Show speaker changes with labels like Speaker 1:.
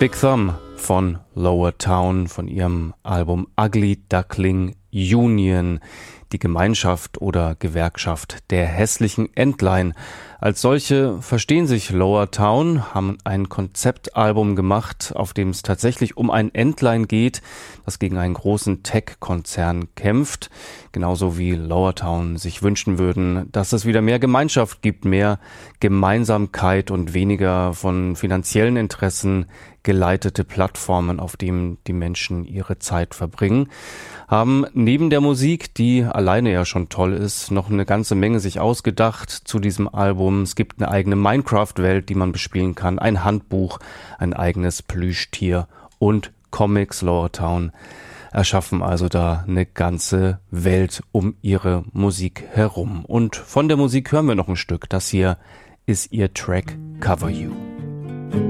Speaker 1: Big Thumb von Lower Town von ihrem Album Ugly Duckling Union, die Gemeinschaft oder Gewerkschaft der hässlichen Entlein. Als solche verstehen sich Lower Town, haben ein Konzeptalbum gemacht, auf dem es tatsächlich um ein Entlein geht, das gegen einen großen Tech-Konzern kämpft. Genauso wie Lower Town sich wünschen würden, dass es wieder mehr Gemeinschaft gibt, mehr Gemeinsamkeit und weniger von finanziellen Interessen geleitete Plattformen, auf denen die Menschen ihre Zeit verbringen, haben neben der Musik, die alleine ja schon toll ist, noch eine ganze Menge sich ausgedacht zu diesem Album. Es gibt eine eigene Minecraft-Welt, die man bespielen kann, ein Handbuch, ein eigenes Plüschtier und Comics. Lower Town erschaffen also da eine ganze Welt um ihre Musik herum. Und von der Musik hören wir noch ein Stück. Das hier ist ihr Track Cover You.